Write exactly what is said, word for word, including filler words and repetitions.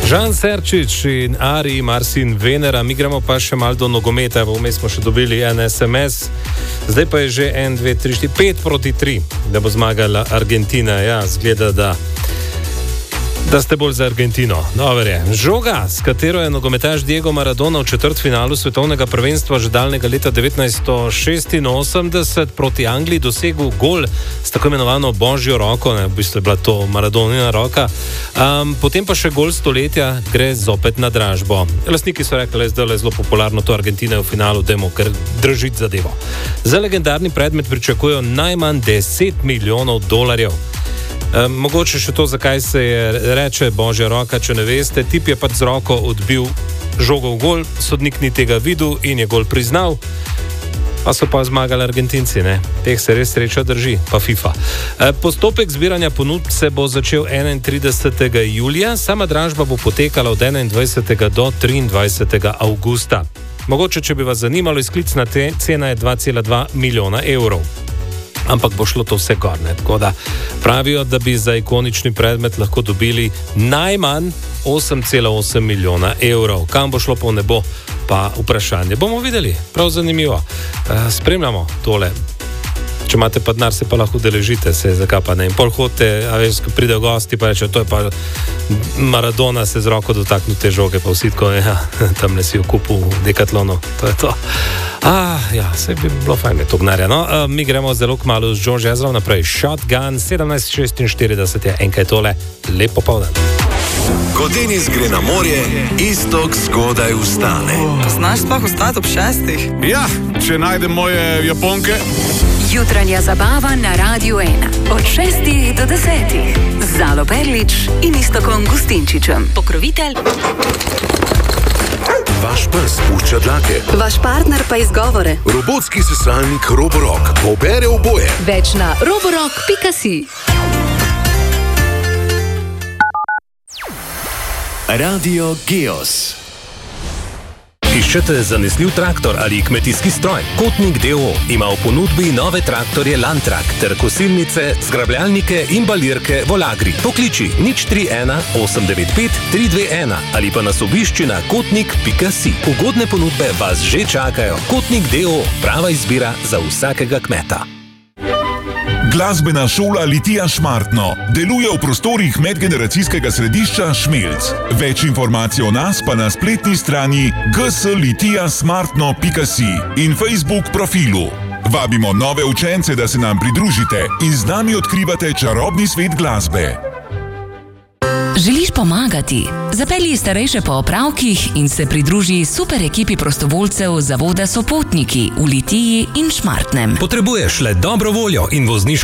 Žan Serčič in Ari Marcin Venera, mi gremo pa še malo do nogometa, vmes smo še dobili en es em es, zdaj pa je že en, dve, tri, štiri, pet proti tri, da bo zmagala Argentina. Ja, zgleda, da, da ste bolj za Argentino. Dobar je. Žoga, s katero je nogometaš Diego Maradona v četrtfinalu svetovnega prvenstva že daljnega leta devetnajststo šestinosemdeset proti Angliji dosegel gol s tako imenovano božjo roko, ne, v bistvu je bila to Maradonina roka. Um, potem pa še gol stoletja, gre zopet na dražbo. Lastniki so rekli, da je zelo popularno to Argentina v finalu, dajmo kar držiti zadevo. Za legendarni predmet pričakujejo najmanj deset milijonov dolarjev. E, mogoče še to, zakaj se je reče božja roka, če ne veste. Tip je pač z roko odbil žogo v gol, sodnik ni tega videl in je gol priznal, pa so pa zmagali Argentinci, ne? Teh se res sreča drži, pa FIFA. E, postopek zbiranja ponudb se bo začel enaintridesetega julija, sama dražba bo potekala od enaindvajsetega do triindvajsetega avgusta. Mogoče, če bi vas zanimalo, izklicna cena je dva cela dva milijona evrov. Ampak bo šlo to vse gor, ne? Tako da pravijo, da bi za ikonični predmet lahko dobili najmanj osem cela osem milijona evrov. Kam bo šlo po nebo, pa vprašanje. Bomo videli, prav zanimivo. E, spremljamo tole. Če imate pa denar, se pa lahko udeležite, se zakaj pa ne. In pol hodite, a veš, ko pridejo gosti, pa reče, to je pa Maradona se z roko dotaknil te žoge, pa vsi tako, ja, tam ne si jo kupil v Decathlonu, to je to. Ah, ja, se bi bilo fajn, je to gnarja. No, uh, mi gremo zelo kmalu z George Ezra naprej. Shotgun, sedemnajst šestinštirideset je enkaj tole, lep popoldan. Ko Denis gre na morje, Iztok zgodaj vstane. Znaš sploh vstati ob šestih? Ja, če najdem moje Japonke. Jutranja zabava na Radiu ena. Od šestih do desetih. Zalo Perlič in Iztokom Gustinčičem. Pokrovitelj. Vaš pes pušča dlake. Vaš partner pa izgovore. Robotski sesalnik Roborock pobere oboje. Več na roborock pika si. Radio Geos. Iščete zanesljiv traktor ali kmetijski stroj? Kotnik D O O ima v ponudbi nove traktorje Landtrak ter kosilnice, zgrabljalnike in balirke Volagri. Pokliči nič tri ena osem devet pet tri dve ena ali pa nas obišči na kotnik pika si. Ugodne ponudbe vas že čakajo. Kotnik D O O, prava izbira za vsakega kmeta. Glasbena šola Litija Šmartno deluje v prostorih medgeneracijskega središča Šmelc. Več informacij o nas pa na spletni strani g s litija smartno pika si in Facebook profilu. Vabimo nove učence, da se nam pridružite in z nami odkrivate čarobni svet glasbe. Želiš pomagati? Zapelji starejše po opravkih in se pridruži super ekipi prostovoljcev Zavoda Sopotniki v Litiji in Šmartnem. Potrebuješ le dobro voljo in vozniško